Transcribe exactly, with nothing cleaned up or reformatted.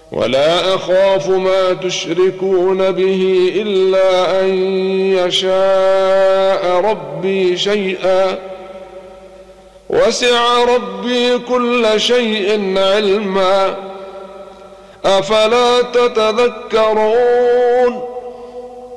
ولا أخاف ما تشركون به إلا أن يشاء ربي شيئا وسع ربي كل شيء علما أفلا تتذكرون